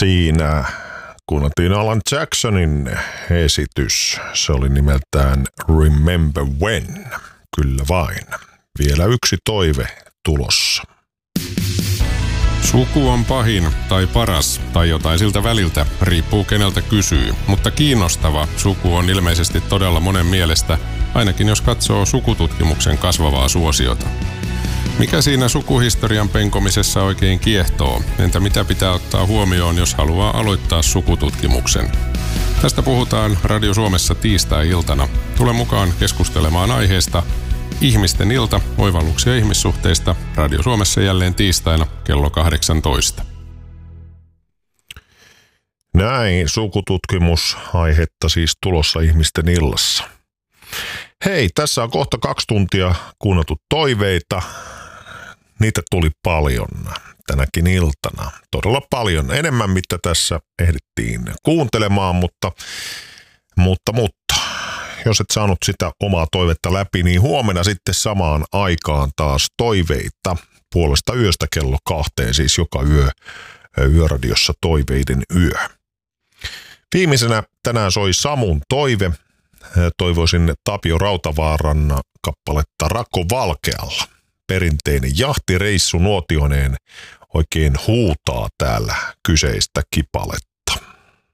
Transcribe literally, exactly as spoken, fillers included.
Siinä kuunneltiin Alan Jacksonin esitys. Se oli nimeltään Remember When. Kyllä vain. Vielä yksi toive tulossa. Suku on pahin tai paras tai jotain siltä väliltä, riippuu keneltä kysyy. Mutta kiinnostava suku on ilmeisesti todella monen mielestä, ainakin jos katsoo sukututkimuksen kasvavaa suosiota. Mikä siinä sukuhistorian penkomisessa oikein kiehtoo? Entä mitä pitää ottaa huomioon, jos haluaa aloittaa sukututkimuksen? Tästä puhutaan Radio Suomessa tiistai-iltana. Tule mukaan keskustelemaan aiheesta Ihmisten ilta, oivalluksia ihmissuhteista. Radio Suomessa jälleen tiistaina kello kahdeksantoista. Näin, sukututkimusaihetta siis tulossa Ihmisten illassa. Hei, tässä on kohta kaksi tuntia kuunneltu toiveita. Niitä tuli paljon tänäkin iltana. Todella paljon. Enemmän, mitä tässä ehdittiin kuuntelemaan, mutta, mutta, mutta jos et saanut sitä omaa toivetta läpi, niin huomenna sitten samaan aikaan taas toiveita puolesta yöstä kello kahteen, siis joka yö Yöradiossa toiveiden yö. Viimeisenä tänään soi Samun toive. Toivoisin Tapio Rautavaaran kappaletta Rakko Valkealla. Perinteinen jahtireissu nuotioneen oikein huutaa täällä kyseistä kipaletta.